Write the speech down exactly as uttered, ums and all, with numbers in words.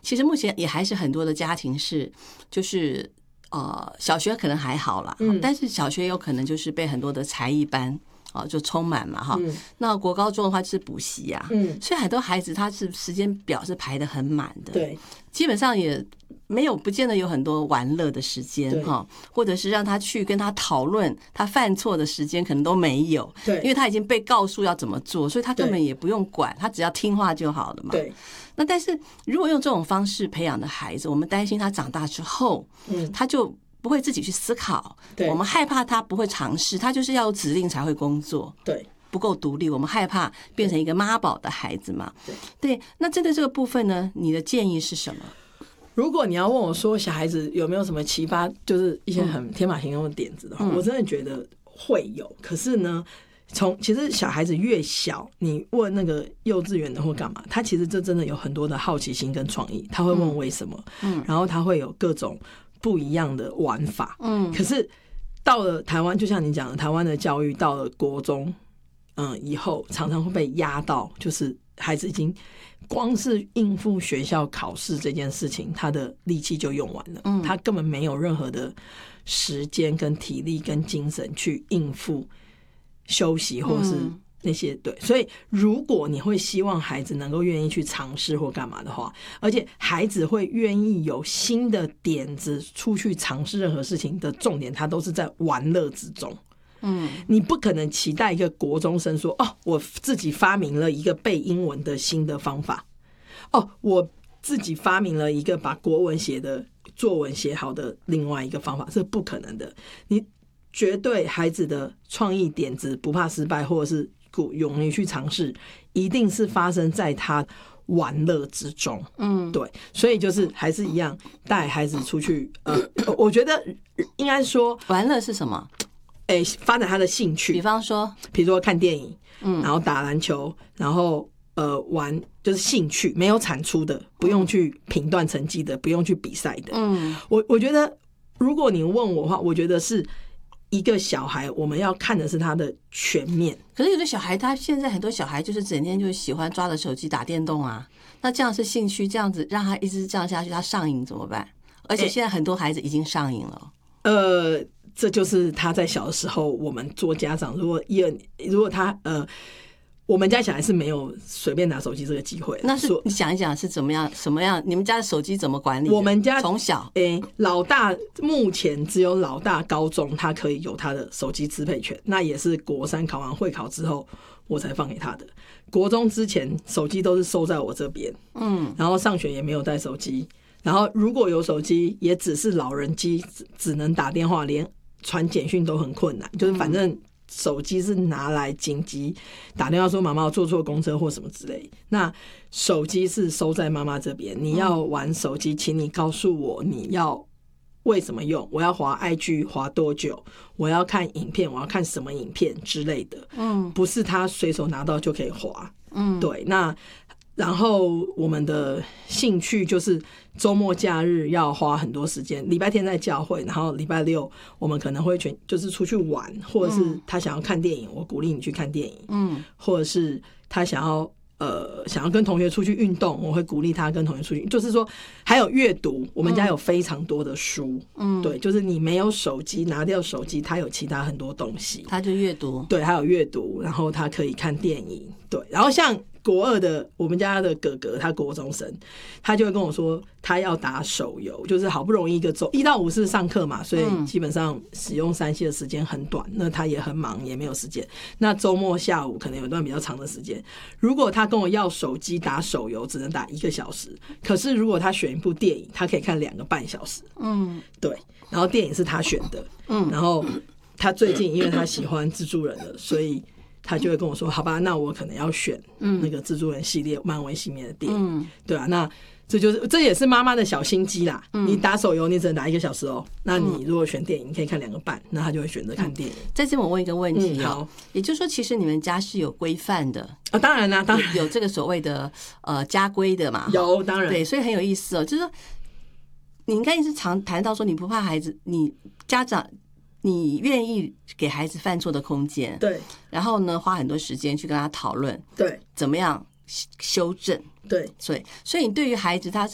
其实目前也还是很多的家庭是就是呃小学可能还好啦，嗯，但是小学有可能就是被很多的才艺班哦，就充满嘛哈、嗯。那国高中的话就是补习啊，嗯，所以很多孩子他是时间表是排得很满的， 对， 基本上也没有不见得有很多玩乐的时间哈，或者是让他去跟他讨论他犯错的时间可能都没有， 对， 因为他已经被告诉要怎么做，所以他根本也不用管，他只要听话就好了嘛。 对。 那但是如果用这种方式培养的孩子，我们担心他长大之后，嗯，他就不会自己去思考，我们害怕他不会尝试，他就是要有指令才会工作， 对， 不够独立，我们害怕变成一个妈宝的孩子嘛。对，对，那针对这个部分呢，你的建议是什么？ 如果你要问我说小孩子有没有什么启发，就是一些很天马行空的点子的话，嗯、我真的觉得会有。可是呢，从其实小孩子越小，你问那个幼稚园的或干嘛，他其实这真的有很多的好奇心跟创意，他会问为什么，嗯，然后他会有各种不一样的玩法，嗯，可是到了台湾，就像你讲的，台湾的教育到了国中，嗯，以后常常会被压到，就是孩子已经光是应付学校考试这件事情，他的力气就用完了，嗯，他根本没有任何的时间跟体力跟精神去应付休息或是那些、嗯、对，所以如果你会希望孩子能够愿意去尝试或干嘛的话，而且孩子会愿意有新的点子出去尝试任何事情的重点，他都是在玩乐之中。嗯，你不可能期待一个国中生说哦，我自己发明了一个背英文的新的方法，哦，我自己发明了一个把国文写的作文写好的另外一个方法，是不可能的。你绝对孩子的创意点子不怕失败，或者是勇于去尝试，一定是发生在他玩乐之中。嗯，对，所以就是还是一样带孩子出去。呃，我觉得应该说玩乐是什么？ 哎、欸，发展他的兴趣， 比方说， 比如说看电影，嗯，然后打篮球，然后呃玩就是兴趣，没有产出的，不用去评断成绩的，不用去比赛的。嗯，我我觉得如果你问我的话，我觉得是一个小孩，我们要看的是他的全面。 可是有的小孩，他现在很多小孩就是整天就喜欢抓着手机打电动啊，那这样是兴趣，这样子让他一直这样下去，他上瘾怎么办？而且现在很多孩子已经上瘾了。 欸、呃。这就是他在小的时候，我们做家长，如果一二，如果他呃，我们家小孩是没有随便拿手机这个机会。 那是你讲一讲是怎么样，什么样？你们家的手机怎么管理？ 我们家从小， 诶、欸，老大目前只有老大高中他可以有他的手机支配权，那也是国三考完会考之后我才放给他的。国中之前手机都是收在我这边，嗯，然后上学也没有带手机，然后如果有手机，也只是老人机，只能打电话，连传简讯都很困难，就是反正手机是拿来紧急打电话说妈妈我坐错公车或什么之类，那手机是收在妈妈这边，你要玩手机请你告诉我你要为什么用，我要滑 I G 滑多久，我要看影片，我要看什么影片之类的，嗯，不是他随手拿到就可以滑，嗯，对，那然后我们的兴趣就是周末假日要花很多时间，礼拜天在教会，然后礼拜六我们可能会全就是出去玩，或者是他想要看电影，我鼓励你去看电影，嗯，或者是他想要呃想要跟同学出去运动，我会鼓励他跟同学出去，就是说还有阅读，我们家有非常多的书，嗯，对，就是你没有手机，拿掉手机，他有其他很多东西， 他就阅读， 对，还有阅读，然后他可以看电影，对，然后像国二的我们家的哥哥，他国中生，他就会跟我说他要打手游，就是好不容易一个周一到五是上课嘛，所以基本上使用三 C 的时间很短，那他也很忙，也没有时间。那周末下午可能有一段比较长的时间，如果他跟我要手机打手游，只能打一个小时。可是如果他选一部电影，他可以看两个半小时。嗯，对。然后电影是他选的，嗯，然后他最近因为他喜欢蜘蛛人了，所以他就会跟我说好吧，那我可能要选那个蜘蛛人系列漫威系列的电影，嗯，对啊，那这就是这也是妈妈的小心机啦，嗯，你打手游你只能打一个小时哦，那你如果选电影你可以看两个半，那他就会选择看电影。 在这边我问一个问题， 嗯，好， 也就是说其实你们家是有规范的啊，当然啦，当然有, 有这个所谓的呃家规的嘛， 有，当然， 对，所以很有意思哦，就是说你应该一直常谈到说你不怕孩子，你家长你愿意给孩子犯错的空间， 对， 然后呢，花很多时间去跟他讨论， 对， 怎么样修正， 对， 所以，所以你对于孩子他